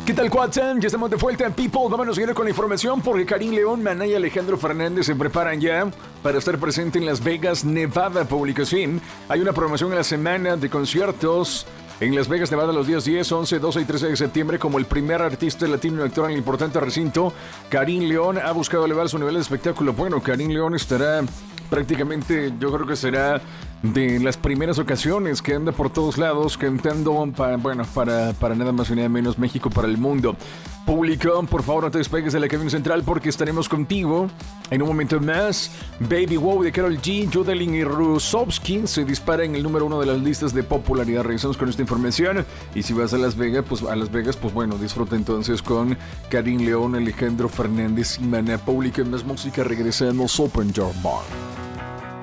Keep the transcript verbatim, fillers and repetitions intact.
¿Qué tal, Cuatán? Ya estamos de vuelta en People. Vámonos a ir con la información porque Karim León, Maná y Alejandro Fernández se preparan ya para estar presente en Las Vegas, Nevada. Publicación. Hay una promoción en la semana de conciertos en Las Vegas, Nevada, los días diez, once, doce y trece de septiembre, como el primer artista latino actor en el importante recinto. Karim León ha buscado elevar su nivel de espectáculo. Bueno, Karim León estará prácticamente, yo creo que será de las primeras ocasiones que anda por todos lados cantando para, bueno, para, para nada más y nada menos México para el mundo. Público, por favor no te despegues de la cabina central porque estaremos contigo en un momento más. Baby Wow de Karol G, Jodelin y Rusovsky se dispara en el número uno de las listas de popularidad. Regresamos con esta información y si vas a Las Vegas, pues a Las Vegas, pues bueno, disfruta entonces con Karim León, Alejandro Fernández y Maná. Público, en más música, regresamos. Open Your Mind.